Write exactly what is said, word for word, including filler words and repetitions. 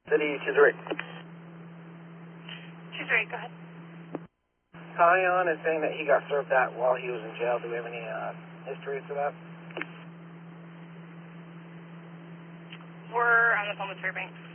City two three. two three, go ahead. Tyon is saying that he got served that while he was in jail. Do we have any uh, history for that? We're on the phone with Fairbanks.